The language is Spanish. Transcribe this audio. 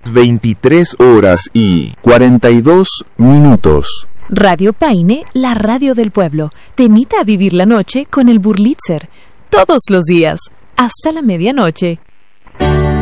23:42. Radio Paine, la radio del pueblo, te invita a vivir la noche con el Burlitzer. Todos los días, hasta la medianoche.